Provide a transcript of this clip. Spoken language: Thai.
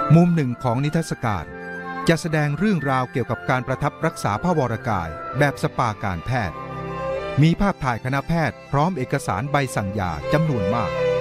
มุมหนึ่งของนิทรรศการจะแสดงเรื่องราวเกี่ยวกับการประทับรักษาพระวรกายแบบสปาการแพทย์มีภาพถ่ายคณะแพทย์พร้อมเอกสารใบสั่งยาจำนวนมาก